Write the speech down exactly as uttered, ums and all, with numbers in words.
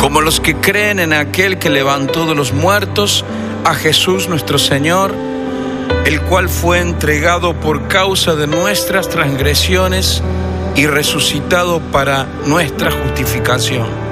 como los que creen en aquel que levantó de los muertos a Jesús nuestro Señor, el cual fue entregado por causa de nuestras transgresiones y resucitado para nuestra justificación.